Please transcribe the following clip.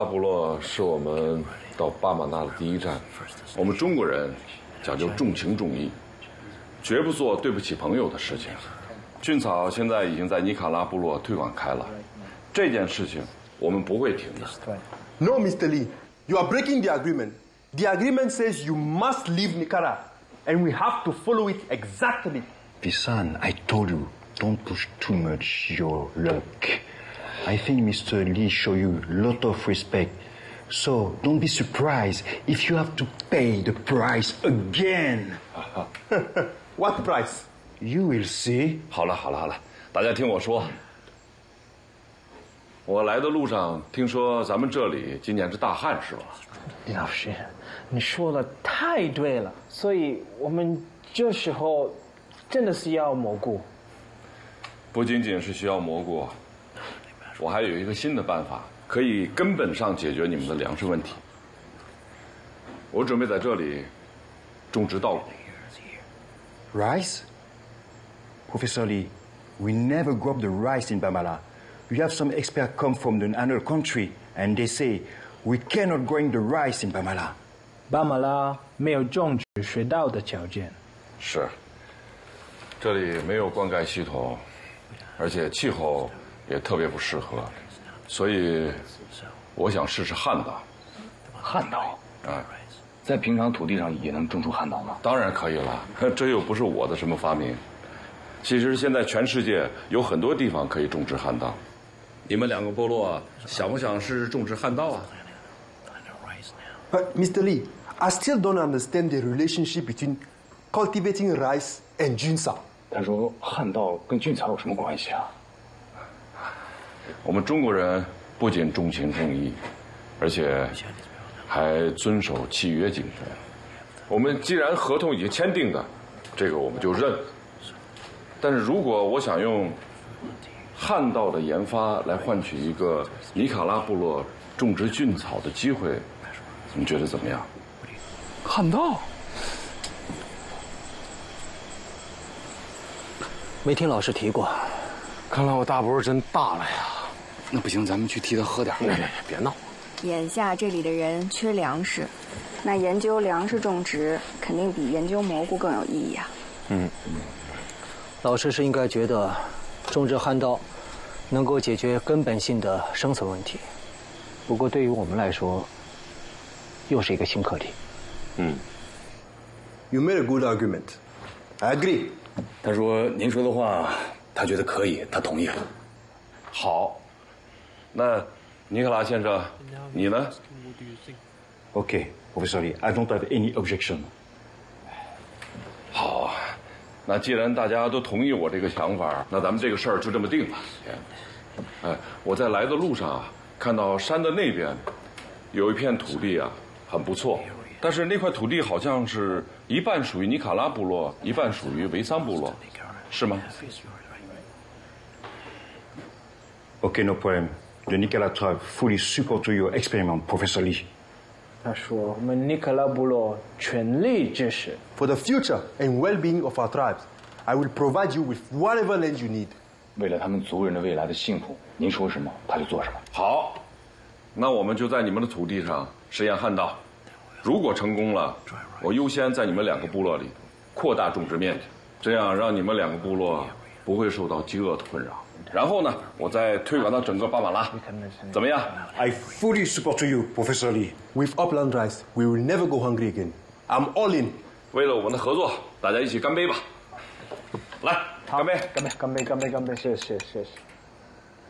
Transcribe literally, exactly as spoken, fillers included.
巴部落是我们到巴马纳的第一站。我们中国人讲究重情重义，绝不做对不起朋友的事情。菌草现在已经在尼卡拉部落推广开了，这件事情我们不会停的。 No, Mister Lee, you are breaking the agreement. The agreement says you must leave Nicaragua, and we have to follow it exactly. Bisan, I told you, don't push too much your luck. I think Mister Lee showed you a lot of respect. So don't be surprised if you have to pay the price again. What price? You will see. 好了好了好了，大家听我说。我来的路上听说咱们这里今年是大旱是吧？ 李老师，你说的太对了，所以我们这时候真的是要蘑菇。 不仅仅是需要蘑菇，我还有一个新的办法，可以根本上解决你们的粮食问题。我准备在这里种植稻谷。 Rice? Professor Lee, we never grow up the rice in Bamala. We have some experts come from another country, and they say we cannot grow the rice in Bamala. 巴马拉没有种植水稻的条件。 是，这里没有灌溉系统，而且气候也特别不适合，所以我想试试旱稻。 旱稻？ 啊， 在平常土地上也能种出旱稻吗？ 当然可以了，这又不是我的什么发明。其实现在全世界有很多地方可以种植旱稻。你们两个部落想不想试试种植旱稻啊？ But Mister Lee, I still don't understand the relationship between cultivating rice and ginseng. 他说旱稻跟菌草有什么关系啊？ 我们中国人不仅重情重义，而且还遵守契约精神。我们既然合同已经签订的，这个我们就认。但是如果我想用旱稻的研发来换取一个尼卡拉部落种植菌草的机会，你觉得怎么样？ 旱稻？ 没听老师提过。 看来我大伯真大了呀。那不行，咱们去替他喝点。别别别闹！ 眼下这里的人缺粮食，那研究粮食种植肯定比研究蘑菇更有意义啊。 嗯，老师是应该觉得种植旱稻能够解决根本性的生存问题。不过对于我们来说，又是一个新课题。 嗯 You made a good argument. I agree. 他说您说的话，他觉得可以，他同意了。 好，那尼克拉先生，你呢？ Okay, Professor Lee, I don't have any objection. 好，那既然大家都同意我这个想法，那咱们这个事儿就这么定了。哎，我在来的路上啊，看到山的那边有一片土地啊，很不错。但是那块土地好像是一半属于尼卡拉部落，一半属于维桑部落，是吗？ Okay, no problem. The Nicola tribe fully support your experiment, Professor Lee. 他说我们尼卡拉部落全力支持。 For the future and well-being of our tribes, I will provide you with whatever land you need. 为了他们族人的未来的幸福，您说什么他就做什么。 好，那我们就在你们的土地上实验旱稻。如果成功了，我优先在你们两个部落里扩大种植面积，这样让你们两个部落不会受到饥饿的困扰。然后呢，我再推广到整个巴马拉，怎么样 I fully support you, Professor Lee. With upland rice, we will never go hungry again. I'm all in. 为了我们的合作，大家一起干杯吧！来，干杯！ 干杯！干杯！干杯！干杯！谢谢谢谢。